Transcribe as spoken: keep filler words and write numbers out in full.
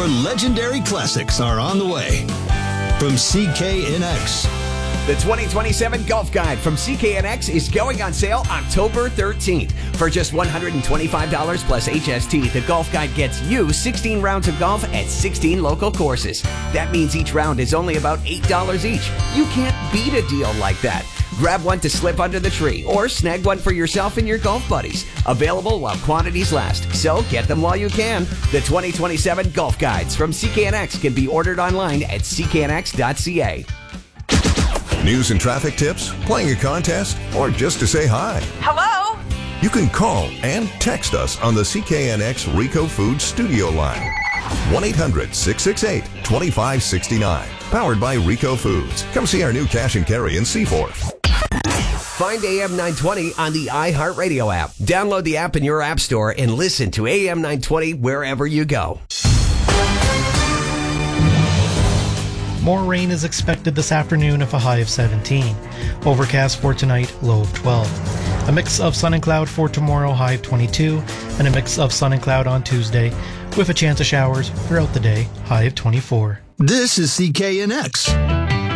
More legendary classics are on the way. From C K N X. The twenty twenty-seven Golf Guide from C K N X is going on sale October thirteenth. For just one hundred twenty-five dollars plus H S T, the Golf Guide gets you sixteen rounds of golf at sixteen local courses. That means each round is only about eight dollars each. You can't beat a deal like that. Grab one to slip under the tree or snag one for yourself and your golf buddies. Available while quantities last, so get them while you can. The twenty twenty-seven Golf Guides from C K N X can be ordered online at c k n x dot c a. News and traffic tips, playing a contest, or just to say hi. Hello? You can call and text us on the C K N X Rico Foods studio line. one eight hundred six six eight two five six nine. Powered by Rico Foods. Come see our new cash and carry in Seaforth. Find A M nine twenty on the iHeartRadio app. Download the app in your app store and listen to A M nine twenty wherever you go. More rain is expected this afternoon with a high of seventeen. Overcast for tonight, low of twelve. A mix of sun and cloud for tomorrow, high of twenty-two. And a mix of sun and cloud on Tuesday, with a chance of showers throughout the day, high of twenty-four. This is C K N X.